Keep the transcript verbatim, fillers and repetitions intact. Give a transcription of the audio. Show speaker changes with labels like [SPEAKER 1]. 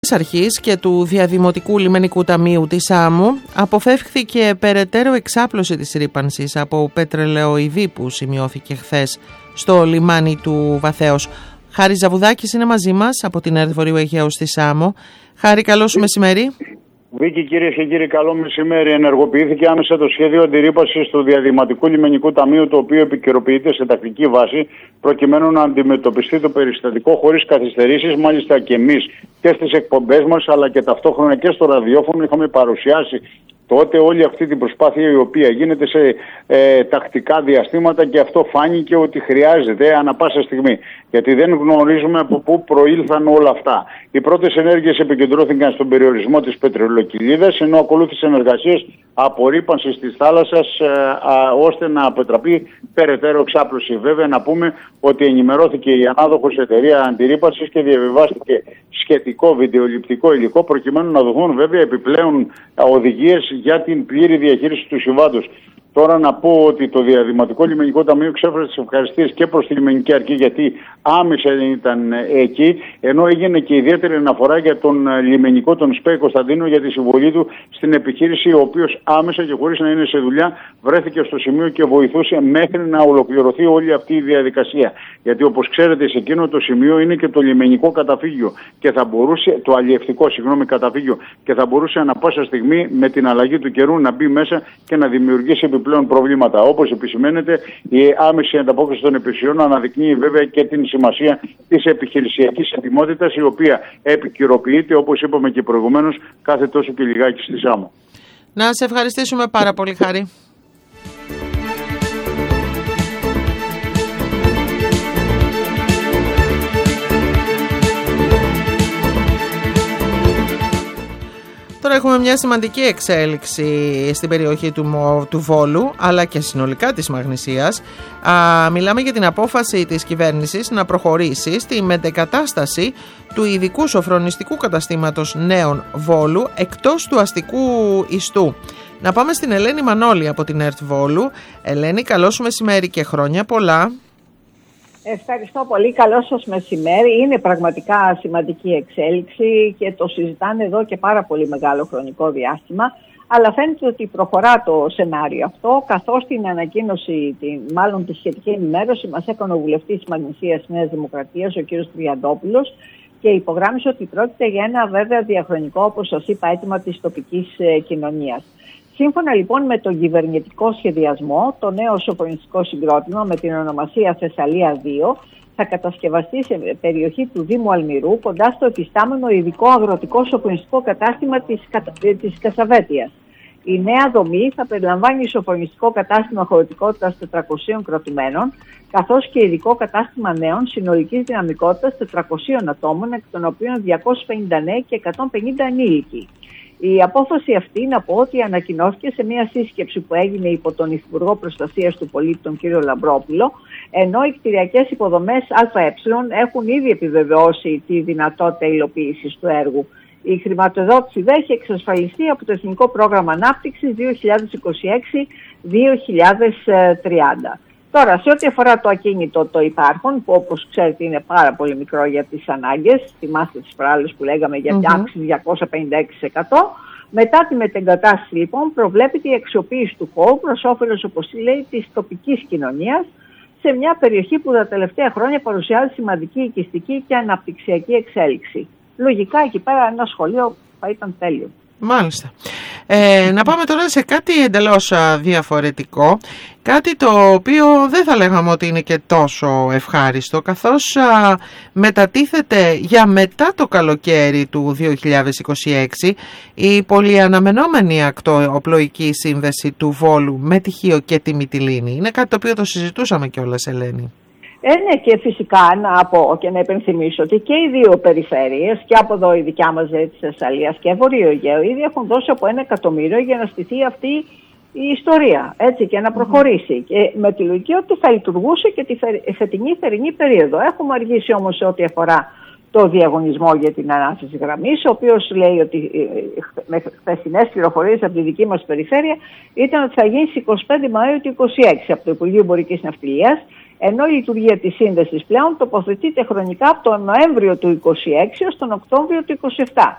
[SPEAKER 1] Αρχής και του Διαδημοτικού Λιμενικού Ταμείου της άμμου αποφεύχθηκε περαιτέρω εξάπλωση της ρύπανσης από πετρελαιοειδή που σημειώθηκε χθες στο λιμάνι του Βαθέως. Χάρης Ζαβουδάκης είναι μαζί μας από την ΕΡΤ Βορείου Αιγαίου στη Σάμο. Χάρη, καλό σου μεσημέρι.
[SPEAKER 2] Βίκη, κυρίες και κύριοι, καλό μεσημέρι. Ενεργοποιήθηκε άμεσα το σχέδιο αντιρρύπασης του Διαδηματικού Λιμενικού Ταμείου, το οποίο επικαιροποιείται σε τακτική βάση, προκειμένου να αντιμετωπιστεί το περιστατικό χωρίς καθυστερήσεις. Μάλιστα και εμείς και στις εκπομπές μας, αλλά και ταυτόχρονα και στο ραδιόφωνο, είχαμε παρουσιάσει τότε όλη αυτή την προσπάθεια, η οποία γίνεται σε ε, τακτικά διαστήματα, και αυτό φάνηκε ότι χρειάζεται ανα πάσα στιγμή. Γιατί δεν γνωρίζουμε από πού προήλθαν όλα αυτά. Οι πρώτες ενέργειες επικεντρώθηκαν στον περιορισμό της πετρελοκυλίδας, ενώ ακολούθησαν εργασίες απορρίπανσης της θάλασσας ε, α, ώστε να αποτραπεί περαιτέρω εξάπλωση. Βέβαια, να πούμε ότι ενημερώθηκε η ανάδοχος εταιρεία αντιρρύπανσης και διαβιβάστηκε σχετικό βιντεοληπτικό υλικό, προκειμένου να δοθούν βέβαια επιπλέον οδηγίες για την πλήρη διαχείριση του συμβάντος. Τώρα να πω ότι το Διαδηματικό Λιμενικό Ταμείο εξέφρασε τις ευχαριστίες και προς τη λιμενική αρχή, γιατί άμεσα ήταν εκεί, ενώ έγινε και ιδιαίτερη αναφορά για τον λιμενικό, τον ΣΠΕ Κωνσταντίνο, για τη συμβολή του στην επιχείρηση, ο οποίος άμεσα και χωρίς να είναι σε δουλειά βρέθηκε στο σημείο και βοηθούσε μέχρι να ολοκληρωθεί όλη αυτή η διαδικασία. Γιατί όπως ξέρετε, σε εκείνο το σημείο είναι και το λιμενικό καταφύγιο και θα μπορούσε, το αλλιευτικό συγγνώμη καταφύγιο, και θα μπορούσε ανα πάσα στιγμή με την αλλαγή του καιρού να μπει μέσα και να δημιουργήσει επιπλέον προβλήματα. Όπως επισημαίνεται, η άμεση ανταπόκριση των υπηρεσιών αναδεικνύει βέβαια και την σημασία της επιχειρησιακής ετοιμότητας, η οποία επικαιροποιείται, όπως είπαμε και προηγουμένως, κάθε τόσο και λιγάκι στη Σάμο.
[SPEAKER 1] Να σε ευχαριστήσουμε πάρα πολύ, Χάρη. Τώρα έχουμε μια σημαντική εξέλιξη στην περιοχή του, του Βόλου, αλλά και συνολικά της Μαγνησίας. Α, μιλάμε για την απόφαση της κυβέρνησης να προχωρήσει στη μετεγκατάσταση του ειδικού σοφρονιστικού καταστήματος Νέων Βόλου εκτός του αστικού ιστού. Να πάμε στην Ελένη Μανώλη από την ΕΡΤ Βόλου. Ελένη, καλό σου μεσημέρι και χρόνια πολλά.
[SPEAKER 3] Ευχαριστώ πολύ. Καλό σας μεσημέρι. Είναι πραγματικά σημαντική εξέλιξη και το συζητάνε εδώ και πάρα πολύ μεγάλο χρονικό διάστημα. Αλλά φαίνεται ότι προχωρά το σενάριο αυτό, καθώς την ανακοίνωση, την, μάλλον τη σχετική ενημέρωση, μας έκανε ο βουλευτής της Μαγνησίας Νέας Δημοκρατίας, ο κ. Τριαντόπουλος, και υπογράμμισε ότι πρόκειται για ένα βέβαια διαχρονικό, όπως σας είπα, αίτημα της τοπικής ε, κοινωνίας. Σύμφωνα λοιπόν με τον κυβερνητικό σχεδιασμό, το νέο σοφρονιστικό συγκρότημα με την ονομασία Θεσσαλία δύο θα κατασκευαστεί σε περιοχή του Δήμου Αλμυρού, κοντά στο εφιστάμενο ειδικό αγροτικό σοφρονιστικό κατάστημα της, της Κασαβέτειας. Η νέα δομή θα περιλαμβάνει σοφρονιστικό κατάστημα χωρητικότητας τετρακοσίων κρατουμένων, καθώς και ειδικό κατάστημα νέων συνολικής δυναμικότητας τετρακοσίων ατόμων, εκ των οποίων διακόσιοι πενήντα νέοι και εκατόν πενήντα ανήλικοι. Η απόφαση αυτή, να πω ότι ανακοινώθηκε σε μια σύσκεψη που έγινε υπό τον Υφυπουργό Προστασίας του Πολίτη, τον κ. Λαμπρόπουλο, ενώ οι κτηριακές υποδομές ΑΕ έχουν ήδη επιβεβαιώσει τη δυνατότητα υλοποίησης του έργου. Η χρηματοδότηση δεν έχει εξασφαλιστεί από το Εθνικό Πρόγραμμα Ανάπτυξης δύο χιλιάδες είκοσι έξι δύο χιλιάδες τριάντα. Τώρα, σε ό,τι αφορά το ακίνητο το υπάρχον, που όπως ξέρετε είναι πάρα πολύ μικρό για τις ανάγκες, θυμάστε τις προάλλες που λέγαμε για mm-hmm. αύξηση διακόσια πενήντα έξι τοις εκατό, μετά τη μετεγκατάσταση λοιπόν προβλέπεται η αξιοποίηση του χώρου προς όφελος, όπως λέει, της τοπικής κοινωνίας, σε μια περιοχή που τα τελευταία χρόνια παρουσιάζει σημαντική οικιστική και αναπτυξιακή εξέλιξη. Λογικά εκεί πέρα ένα σχολείο θα ήταν τέλειο.
[SPEAKER 1] Μάλιστα. Ε, να πάμε τώρα σε κάτι εντελώς διαφορετικό, κάτι το οποίο δεν θα λέγαμε ότι είναι και τόσο ευχάριστο, καθώς α, μετατίθεται για μετά το καλοκαίρι του δύο χιλιάδες είκοσι έξι η πολυαναμενόμενη ακτοοπλοϊκή σύνδεση του Βόλου με Τυχείο και τη Μυτιλήνη. Είναι κάτι το οποίο το συζητούσαμε κιόλας, Ελένη.
[SPEAKER 3] Ε, ναι, και φυσικά να πω και να υπενθυμίσω ότι και οι δύο περιφέρειες, και από εδώ η δικιά μας της Θεσσαλίας και Βορείο Αιγαίο, ήδη έχουν δώσει από ένα εκατομμύριο για να στηθεί αυτή η ιστορία, έτσι, και να προχωρήσει. Mm-hmm. Και με τη λογική ότι θα λειτουργούσε και τη φετινή θερινή περίοδο. Έχουμε αργήσει όμως σε ό,τι αφορά το διαγωνισμό για την ανάσταση γραμμής, ο οποίος λέει ότι με χθεσινές πληροφορίες από τη δική μας περιφέρεια ήταν ότι θα γίνει στις είκοσι πέντε Μαΐου του είκοσι έξι από το Υπουργείο Εμπορικής Ναυτιλίας, ενώ η λειτουργία της σύνδεσης πλέον τοποθετείται χρονικά από τον Νοέμβριο του είκοσι έξι έως τον Οκτώβριο του είκοσι επτά.